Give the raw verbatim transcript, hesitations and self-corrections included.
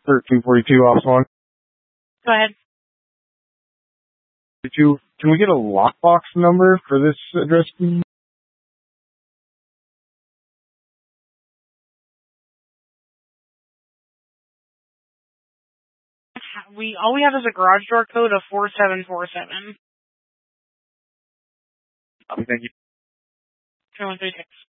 thirteen forty-two, Office one. Go ahead. Did you, can we get a lockbox number for this address, please? We all we have is a garage door code of four seven four seven. Okay, thank you. two one three six.